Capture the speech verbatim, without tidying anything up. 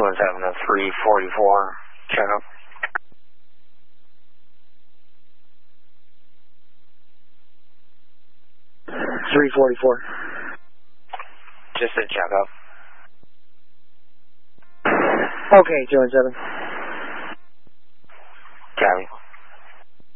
two one seven to three forty-four, check up. three forty-four. Just a check up. Okay, two one seven.